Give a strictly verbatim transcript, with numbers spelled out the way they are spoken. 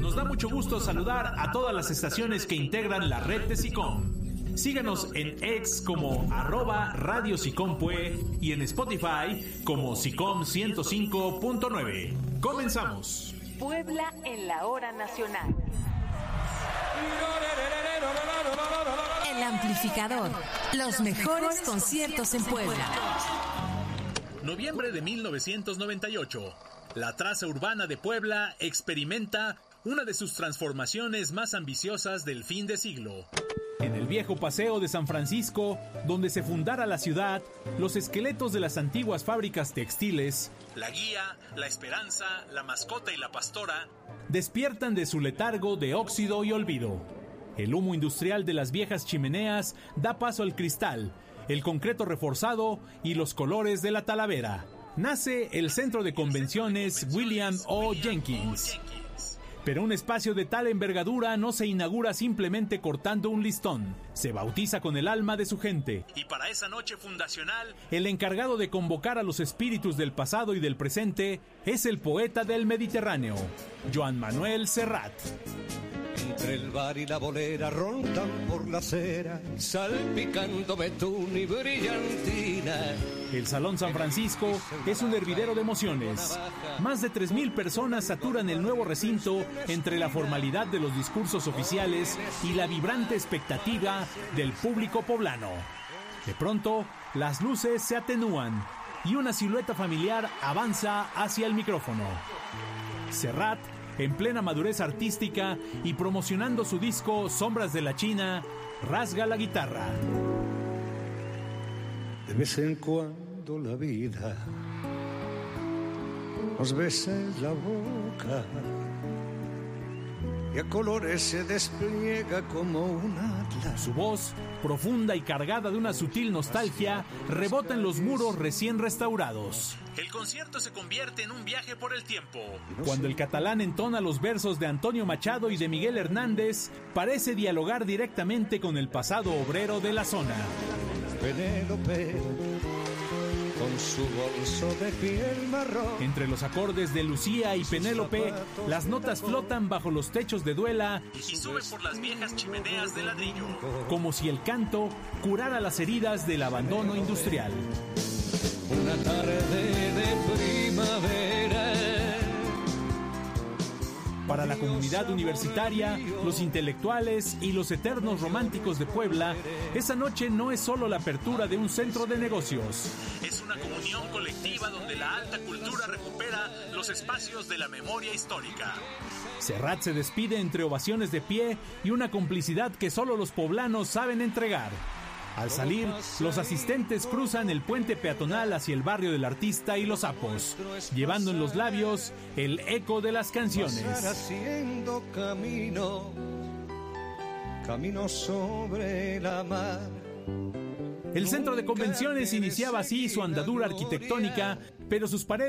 Nos da mucho gusto saludar a todas las estaciones que integran la red de SICOM. Síganos en X como arroba Radio SICOMPUE y en Spotify como SICOM ciento cinco punto nueve. Comenzamos. Puebla en la hora nacional. El amplificador. Los mejores conciertos en Puebla. Noviembre de mil novecientos noventa y ocho. La traza urbana de Puebla experimenta una de sus transformaciones más ambiciosas del fin de siglo. En el viejo paseo de San Francisco, donde se fundara la ciudad, los esqueletos de las antiguas fábricas textiles, la Guía, la Esperanza, la Mascota y la Pastora, despiertan de su letargo de óxido y olvido. El humo industrial de las viejas chimeneas da paso al cristal, el concreto reforzado y los colores de la Talavera. Nace el Centro de Convenciones William O. Jenkins. Pero un espacio de tal envergadura no se inaugura simplemente cortando un listón. Se bautiza con el alma de su gente. Y para esa noche fundacional, el encargado de convocar a los espíritus del pasado y del presente es el poeta del Mediterráneo, Joan Manuel Serrat. Entre el bar y la bolera rondan por la acera, salpicando betún y brillantina. El Salón San Francisco es un hervidero de emociones. Más de tres mil personas saturan el nuevo recinto entre la formalidad de los discursos oficiales y la vibrante expectativa del público poblano. De pronto, las luces se atenúan y una silueta familiar avanza hacia el micrófono. Serrat, en plena madurez artística y promocionando su disco Sombras de la China, rasga la guitarra. De vez en cuando la vida nos besa en la boca y a colores se despliega como un atlas. Su voz, profunda y cargada de una sutil nostalgia, rebota en los muros recién restaurados. El concierto se convierte en un viaje por el tiempo. Cuando el catalán entona los versos de Antonio Machado y de Miguel Hernández, parece dialogar directamente con el pasado obrero de la zona. Penélope, con su bolso de piel marrón. Entre los acordes de Lucía y Penélope, las notas flotan bajo los techos de Duela y suben por las viejas chimeneas de ladrillo, como si el canto curara las heridas del abandono industrial. Una tarde de primavera. Para la comunidad universitaria, los intelectuales y los eternos románticos de Puebla, esa noche no es solo la apertura de un centro de negocios. Es una comunión colectiva donde la alta cultura recupera los espacios de la memoria histórica. Serrat se despide entre ovaciones de pie y una complicidad que solo los poblanos saben entregar. Al salir, los asistentes cruzan el puente peatonal hacia el barrio del Artista y Los Sapos, llevando en los labios el eco de las canciones. Haciendo camino, camino sobre la mar. El centro de convenciones iniciaba así su andadura arquitectónica, pero sus paredes